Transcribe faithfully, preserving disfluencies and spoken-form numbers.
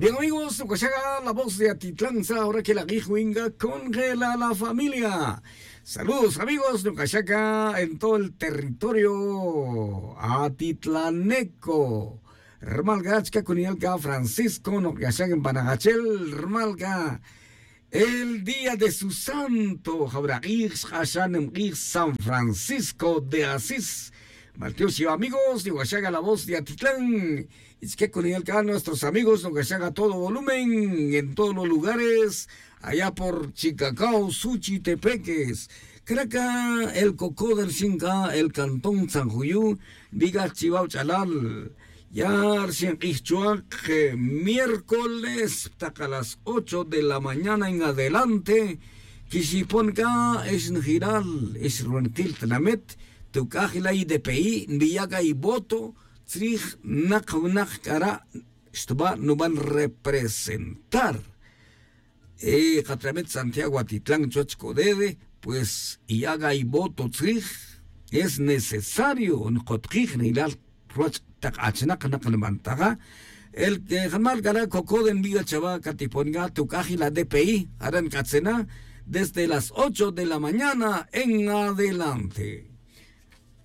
Bien amigos, Tucayaga, la voz de Atitlanza, ahora que la guijuinga congela la familia. Saludos amigos de Tucayaga en todo el territorio atitlaneco. Rmalgachka Cunialca Francisco, Nocayaga en Panagachel, Rmalga. El día de su santo, Jabragir Hashanem San Francisco de Asís. Martios y amigos de Huachaga, la voz de Atitlán. Es que con el canal nuestros amigos de Huachaga todo volumen, en todos los lugares, allá por Chicacao, Suchi, Tepeques, Craca, el Cocó del Xinca, el Cantón San Juyú, Diga Chivao Chalal. Ya recién que miércoles, hasta las ocho de la mañana en adelante, que si ponga es en giral, es rentil tenamet, tu cajila y de pei, viaga y voto, trij nak nak cara, esto va, no van a representar. Eh, Catramet Santiago Atitlán Chochcodede, pues, y haga y voto trij, es necesario, en Jotrij, Nilal, el que jamás gara coco de enviga chava catiponga tu la D P I harán catsena desde las ocho de la mañana en adelante.